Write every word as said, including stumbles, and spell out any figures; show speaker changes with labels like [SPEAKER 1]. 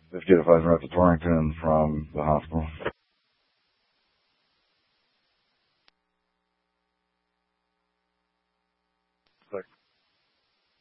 [SPEAKER 1] fifty-eight oh five north to Torrington from the hospital.